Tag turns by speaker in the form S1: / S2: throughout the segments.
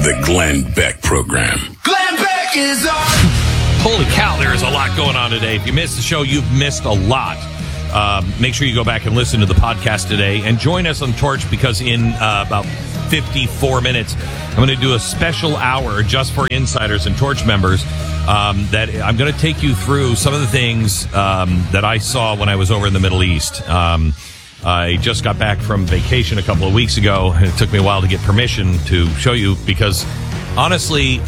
S1: The Glenn Beck Program.
S2: Glenn Beck is on.
S3: Holy cow, there is a lot going on today. If you missed the show, you've missed a lot. Make sure you go back and listen to the podcast today and join us on Torch, because in about 54 minutes, I'm going to do a special hour just for insiders and Torch members. That I'm going to take you through some of the things that I saw when I was over in the Middle East. I just got back from vacation a couple of weeks ago, and it took me a while to get permission to show you because, honestly,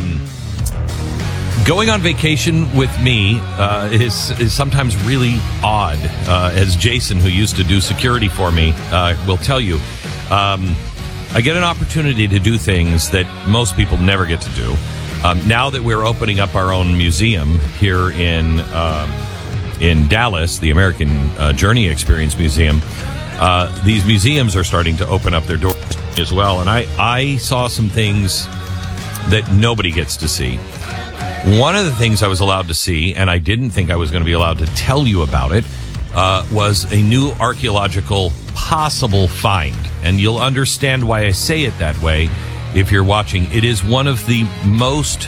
S3: going on vacation with me is sometimes really odd, as Jason, who used to do security for me, will tell you. I get an opportunity to do things that most people never get to do. Now that we're opening up our own museum here in Dallas, the American Journey Experience Museum, these museums are starting to open up their doors as well. And I saw some things that nobody gets to see. One of the things I was allowed to see, and I didn't think I was going to be allowed to tell you about it, was a new archaeological possible find. And you'll understand why I say it that way if you're watching. It is one of the most,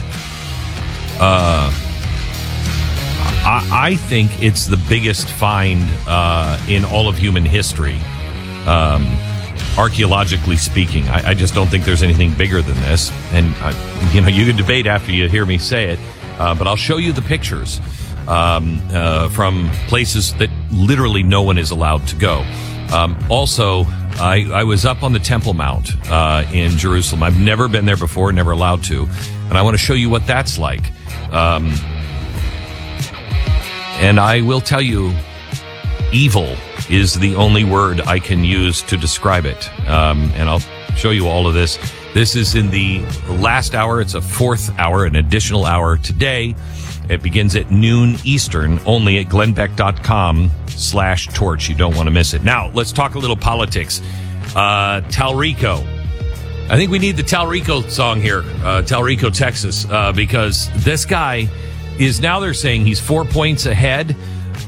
S3: I think it's the biggest find in all of human history, archaeologically speaking. I just don't think there's anything bigger than this. And, you can debate after you hear me say it, but I'll show you the pictures from places that literally no one is allowed to go. Also, I was up on the Temple Mount in Jerusalem. I've never been there before, never allowed to. And I want to show you what that's like. And I will tell you, evil is the only word I can use to describe it. And I'll show you all of this. This is in the last hour. It's a fourth hour, an additional hour today. It begins at noon Eastern, only at glennbeck.com/torch. You don't want to miss it. Now, let's talk a little politics. Talrico. I think we need the Talrico song here, Talrico, Texas, because this guy is now, they're saying he's 4 points ahead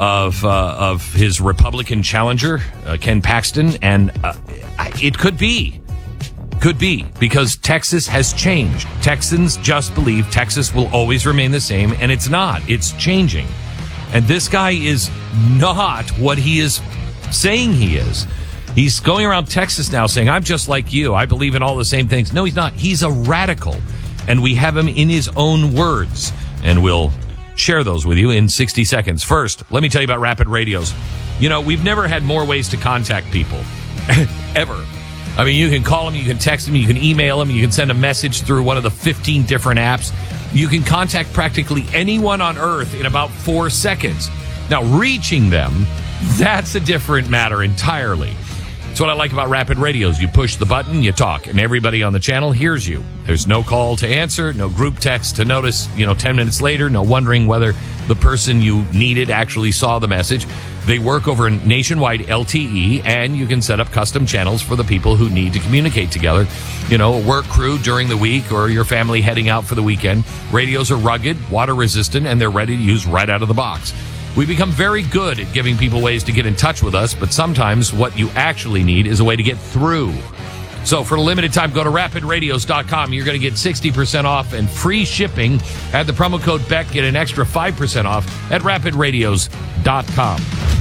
S3: of his Republican challenger, Ken Paxton, and it could be, because Texas has changed. Texans just believe Texas will always remain the same, and it's not. It's changing. And this guy is not what he is saying he is. He's going around Texas now saying, I'm just like you. I believe in all the same things. No, he's not. He's a radical. And we have him in his own words. And we'll share those with you in 60 seconds. First, let me tell you about Rapid Radios. We've never had more ways to contact people. Ever. I mean, you can call them, you can text them, you can email them, you can send a message through one of the 15 different apps. You can contact practically anyone on Earth in about 4 seconds. Now, reaching them, that's a different matter entirely. That's what I like about Rapid Radios. You push the button, you talk, and everybody on the channel hears you. There's no call to answer, no group text to notice, 10 minutes later, no wondering whether the person you needed actually saw the message. They work over nationwide LTE, and you can set up custom channels for the people who need to communicate together. A work crew during the week or your family heading out for the weekend. Radios are rugged, water resistant, and they're ready to use right out of the box. We become very good at giving people ways to get in touch with us, but sometimes what you actually need is a way to get through. So for a limited time, go to rapidradios.com. You're going to get 60% off and free shipping. Add the promo code BECK, get an extra 5% off at rapidradios.com.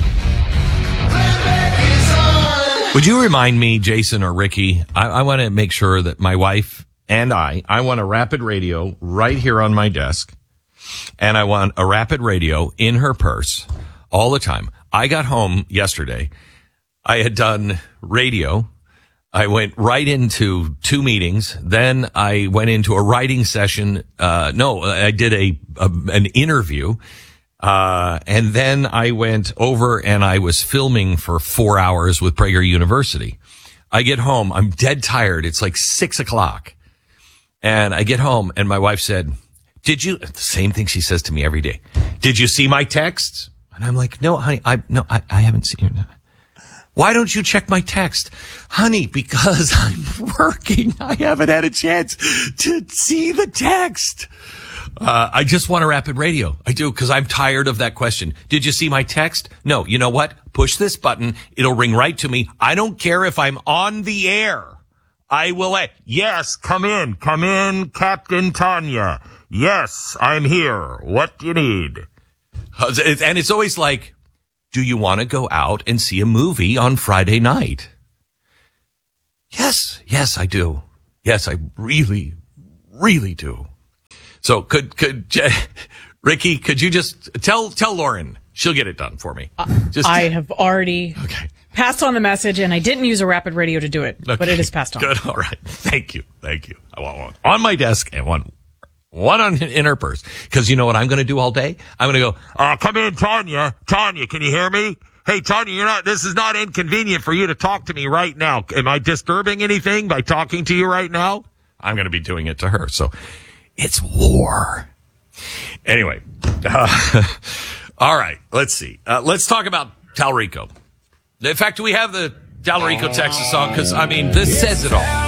S3: Would you remind me, Jason or Ricky, I want to make sure that my wife and I want a Rapid Radio right here on my desk. And I want a Rapid Radio in her purse all the time. I got home yesterday. I had done radio. I went right into 2 meetings. Then I went into a writing session. I did an interview. And then I went over and I was filming for 4 hours with Prager University. I get home. I'm dead tired. It's like 6:00. And I get home and my wife said, the same thing she says to me every day. Did you see my texts? And I'm like, no, honey, I haven't seen it. Why don't you check my text? Honey, because I'm working. I haven't had a chance to see the text. I just want a Rapid Radio. I do, because I'm tired of that question. Did you see my text? No. You know what? Push this button. It'll ring right to me. I don't care if I'm on the air. I will.
S2: Yes, come in, Captain Tanya. Yes, I'm here. What do you need?
S3: And it's always like, do you want to go out and see a movie on Friday night? Yes, I do. Yes, I really, really do. So could Ricky, could you just tell Lauren she'll get it done for me?
S4: I have already passed on the message, and I didn't use a rapid radio to do it, but it is passed on.
S3: Good. All right. Thank you. I want one on my desk and one in her purse. Because you know what I'm going to do all day? I'm going to go,
S2: come in, Tanya. Tanya, can you hear me? Hey, Tanya, this is not inconvenient for you to talk to me right now. Am I disturbing anything by talking to you right now?
S3: I'm going to be doing it to her. So it's war. Anyway. All right. Let's see. Let's talk about Talrico. In fact, do we have the Talrico Texas song? Because, I mean, this says it all.